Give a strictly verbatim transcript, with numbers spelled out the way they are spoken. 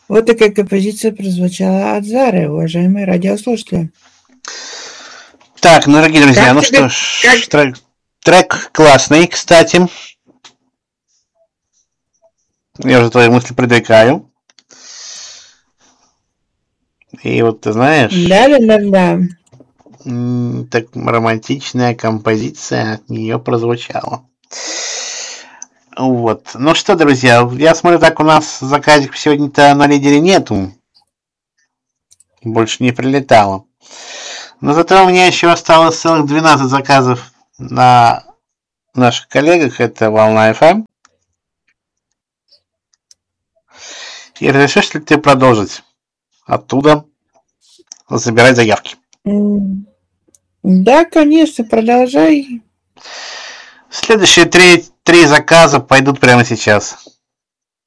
Вот такая композиция прозвучала от Зары, уважаемые радиослушатели. Так, ну, дорогие друзья, Как ну тебе, что ж, как... трек, трек классный, кстати. Я уже твои мысли предрекаю. И вот ты знаешь, Да-да-да-да. так романтичная композиция от нее прозвучала. Вот. Ну что, друзья, я смотрю, так у нас заказик сегодня-то на лидере нету. Больше не прилетало. Но зато у меня еще осталось целых двенадцать заказов на наших коллегах. Это Волна эф эм. И разрешишь ли ты продолжить оттуда забирать заявки? Да, конечно, продолжай. Следующие три, три заказа пойдут прямо сейчас.